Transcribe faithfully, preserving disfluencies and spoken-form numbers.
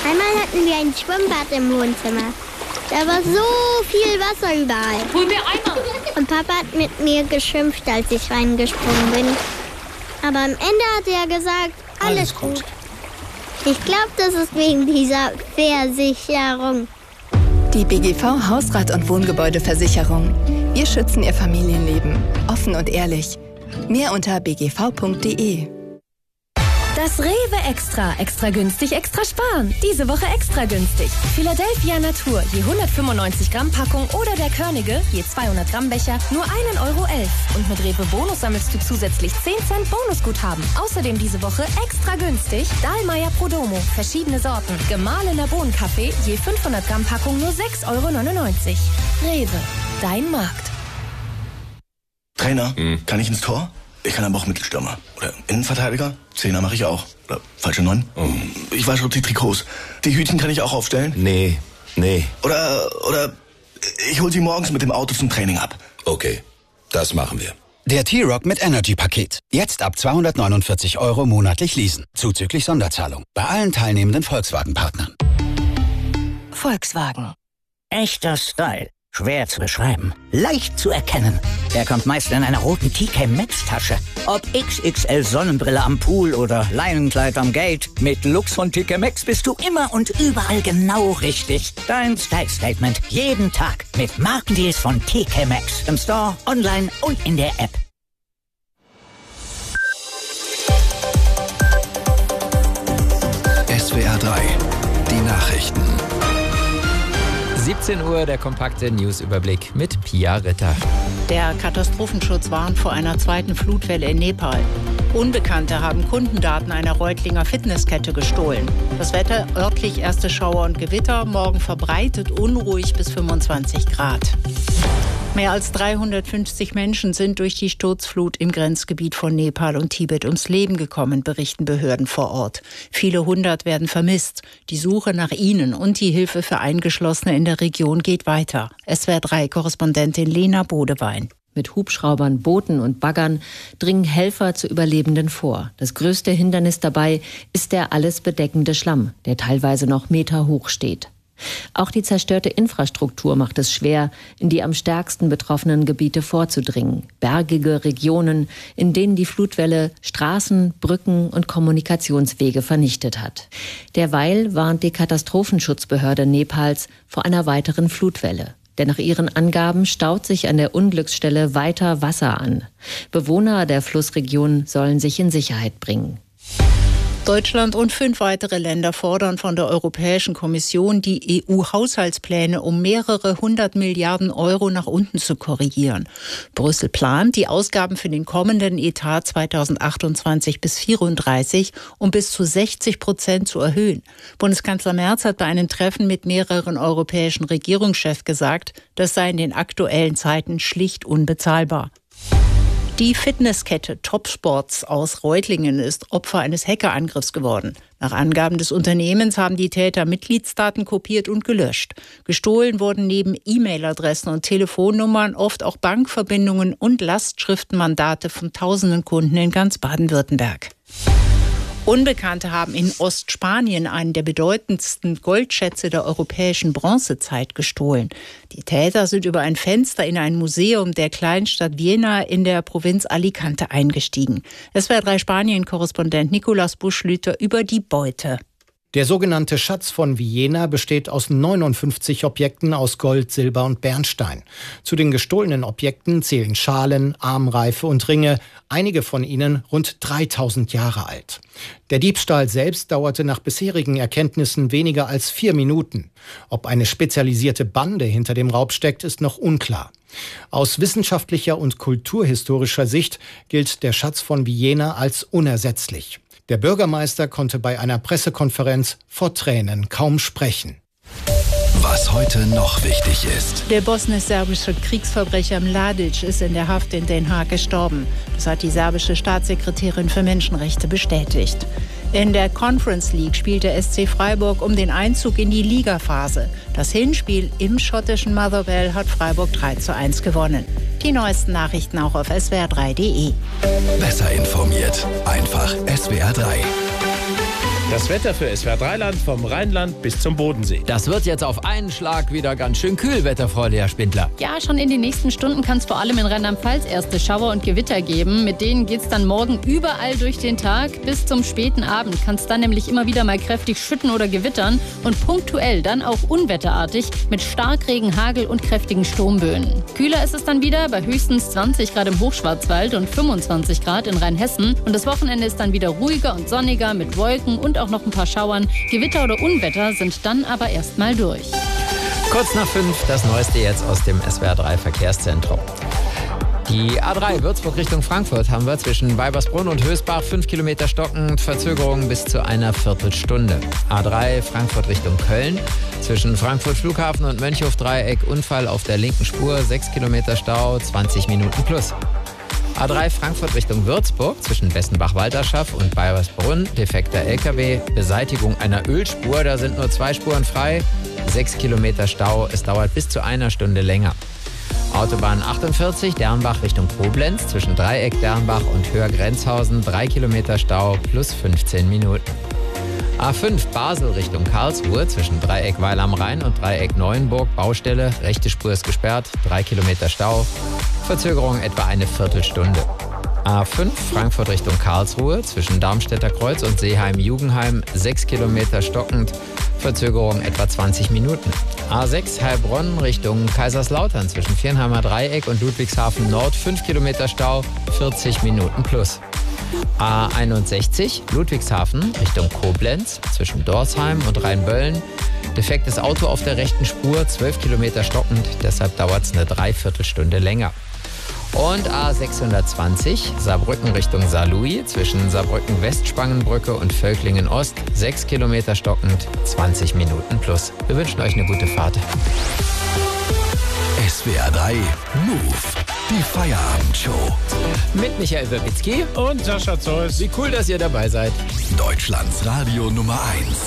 Einmal hatten wir ein Schwimmbad im Wohnzimmer. Da war so viel Wasser überall. Hol mir Eimer! Und Papa hat mit mir geschimpft, als ich reingesprungen bin. Aber am Ende hat er gesagt, alles, alles gut. gut. Ich glaube, das ist wegen dieser Versicherung. Die B G V Hausrat- und Wohngebäudeversicherung. Wir schützen Ihr Familienleben. Offen und ehrlich. Mehr unter b g v punkt d e. Das Rewe Extra. Extra günstig, extra sparen. Diese Woche extra günstig. Philadelphia Natur, je hundertfünfundneunzig Gramm Packung oder der Körnige, je zweihundert Gramm Becher, nur einen Euro elf. Und mit Rewe Bonus sammelst du zusätzlich zehn Cent Bonusguthaben. Außerdem diese Woche extra günstig Dahlmeier Prodomo, verschiedene Sorten. Gemahlener Bohnenkaffee, je fünfhundert Gramm Packung nur sechs Euro neunundneunzig. Rewe, dein Markt. Trainer, hm. kann ich ins Tor? Ich kann aber auch Mittelstürmer. Oder Innenverteidiger. Zehner mache ich auch. Oder falsche Neun. Oh. Ich wasche auch die Trikots. Die Hütchen kann ich auch aufstellen. Nee, nee. Oder, oder ich hole sie morgens mit dem Auto zum Training ab. Okay, das machen wir. Der T-Rock mit Energy-Paket. Jetzt ab zweihundertneunundvierzig Euro monatlich leasen. Zuzüglich Sonderzahlung. Bei allen teilnehmenden Volkswagen-Partnern. Volkswagen. Echter Style. Schwer zu beschreiben, leicht zu erkennen. Er kommt meist in einer roten T K Maxx-Tasche. Ob X X L Sonnenbrille am Pool oder Leinenkleid am Gate, mit Lux von T K Maxx bist du immer und überall genau richtig. Dein Style-Statement jeden Tag mit Markendeals von T K Maxx. Im Store, online und in der App. S W R drei, die Nachrichten. siebzehn Uhr, der kompakte Newsüberblick mit Pia Ritter. Der Katastrophenschutz warnt vor einer zweiten Flutwelle in Nepal. Unbekannte haben Kundendaten einer Reutlinger Fitnesskette gestohlen. Das Wetter, örtlich erste Schauer und Gewitter, morgen verbreitet unruhig bis fünfundzwanzig Grad. Mehr als dreihundertfünfzig Menschen sind durch die Sturzflut im Grenzgebiet von Nepal und Tibet ums Leben gekommen, berichten Behörden vor Ort. Viele hundert werden vermisst. Die Suche nach ihnen und die Hilfe für Eingeschlossene in der Region geht weiter. S W R drei Korrespondentin Lena Bodewein. Mit Hubschraubern, Booten und Baggern dringen Helfer zu Überlebenden vor. Das größte Hindernis dabei ist der alles bedeckende Schlamm, der teilweise noch Meter hoch steht. Auch die zerstörte Infrastruktur macht es schwer, in die am stärksten betroffenen Gebiete vorzudringen. Bergige Regionen, in denen die Flutwelle Straßen, Brücken und Kommunikationswege vernichtet hat. Derweil warnt die Katastrophenschutzbehörde Nepals vor einer weiteren Flutwelle. Denn nach ihren Angaben staut sich an der Unglücksstelle weiter Wasser an. Bewohner der Flussregion sollen sich in Sicherheit bringen. Deutschland und fünf weitere Länder fordern von der Europäischen Kommission, die E U-Haushaltspläne um mehrere hundert Milliarden Euro nach unten zu korrigieren. Brüssel plant, die Ausgaben für den kommenden Etat zweitausendachtundzwanzig bis vierunddreißig um bis zu sechzig Prozent zu erhöhen. Bundeskanzler Merz hat bei einem Treffen mit mehreren europäischen Regierungschefs gesagt, das sei in den aktuellen Zeiten schlicht unbezahlbar. Die Fitnesskette Topsports aus Reutlingen ist Opfer eines Hackerangriffs geworden. Nach Angaben des Unternehmens haben die Täter Mitgliedsdaten kopiert und gelöscht. Gestohlen wurden neben E-Mail-Adressen und Telefonnummern oft auch Bankverbindungen und Lastschriftenmandate von tausenden Kunden in ganz Baden-Württemberg. Unbekannte haben in Ostspanien einen der bedeutendsten Goldschätze der europäischen Bronzezeit gestohlen. Die Täter sind über ein Fenster in ein Museum der Kleinstadt Viena in der Provinz Alicante eingestiegen. S W R drei Spanien-Korrespondent Nicolas Buschlüter über die Beute. Der sogenannte Schatz von Villena besteht aus neunundfünfzig Objekten aus Gold, Silber und Bernstein. Zu den gestohlenen Objekten zählen Schalen, Armreife und Ringe, einige von ihnen rund dreitausend Jahre alt. Der Diebstahl selbst dauerte nach bisherigen Erkenntnissen weniger als vier Minuten. Ob eine spezialisierte Bande hinter dem Raub steckt, ist noch unklar. Aus wissenschaftlicher und kulturhistorischer Sicht gilt der Schatz von Villena als unersetzlich. Der Bürgermeister konnte bei einer Pressekonferenz vor Tränen kaum sprechen. Was heute noch wichtig ist. Der bosnisch-serbische Kriegsverbrecher Mladic ist in der Haft in Den Haag gestorben. Das hat die serbische Staatssekretärin für Menschenrechte bestätigt. In der Conference League spielt der S C Freiburg um den Einzug in die Ligaphase. Das Hinspiel im schottischen Motherwell hat Freiburg drei zu eins gewonnen. Die neuesten Nachrichten auch auf S W R drei punkt de. Besser informiert, einfach S W R drei. Das Wetter für S W R drei Land vom Rheinland bis zum Bodensee. Das wird jetzt auf einen Schlag wieder ganz schön kühl, Wetterfreunde, Herr Spindler. Ja, schon in den nächsten Stunden kann es vor allem in Rheinland-Pfalz erste Schauer und Gewitter geben. Mit denen geht es dann morgen überall durch den Tag. Bis zum späten Abend kann es dann nämlich immer wieder mal kräftig schütten oder gewittern. Und punktuell dann auch unwetterartig mit Starkregen, Hagel und kräftigen Sturmböen. Kühler ist es dann wieder bei höchstens zwanzig Grad im Hochschwarzwald und fünfundzwanzig Grad in Rheinhessen. Und das Wochenende ist dann wieder ruhiger und sonniger mit Wolken und auch noch ein paar Schauern. Gewitter oder Unwetter sind dann aber erstmal durch. Kurz nach fünf, das Neueste jetzt aus dem S W R drei Verkehrszentrum. Die A drei Würzburg Richtung Frankfurt haben wir zwischen Weibersbrunn und Hösbach fünf Kilometer stockend, Verzögerungen bis zu einer Viertelstunde. A drei Frankfurt Richtung Köln, zwischen Frankfurt Flughafen und Mönchhof-Dreieck Unfall auf der linken Spur, sechs Kilometer Stau, zwanzig Minuten plus. A drei Frankfurt Richtung Würzburg, zwischen Bessenbach-Walterschaft und Bayersbrunn, defekter L K W, Beseitigung einer Ölspur, da sind nur zwei Spuren frei, sechs Kilometer Stau, es dauert bis zu einer Stunde länger. Autobahn achtundvierzig, Dernbach Richtung Koblenz, zwischen Dreieck Dernbach und Höhr-Grenzhausen, drei Kilometer Stau plus fünfzehn Minuten. A fünf Basel Richtung Karlsruhe, zwischen Dreieck Weil am Rhein und Dreieck Neuenburg, Baustelle, rechte Spur ist gesperrt, drei Kilometer Stau, Verzögerung etwa eine Viertelstunde. A fünf Frankfurt Richtung Karlsruhe, zwischen Darmstädter Kreuz und Seeheim-Jugendheim, sechs Kilometer stockend, Verzögerung etwa zwanzig Minuten. A sechs Heilbronn Richtung Kaiserslautern, zwischen Viernheimer Dreieck und Ludwigshafen Nord, fünf Kilometer Stau, vierzig Minuten plus. A einundsechzig Ludwigshafen Richtung Koblenz, zwischen Dorsheim und Rheinböllen. Defektes Auto auf der rechten Spur, zwölf Kilometer stockend, deshalb dauert es eine Dreiviertelstunde länger. Und A sechshundertzwanzig Saarbrücken Richtung Saarlouis, zwischen Saarbrücken Westspangenbrücke und Völklingen Ost, sechs Kilometer stockend, zwanzig Minuten plus. Wir wünschen euch eine gute Fahrt. S W R drei Move, die Feierabendshow. Mit Michael Werbitzky und Sascha Zeus. Wie cool, dass ihr dabei seid. Deutschlands Radio Nummer eins.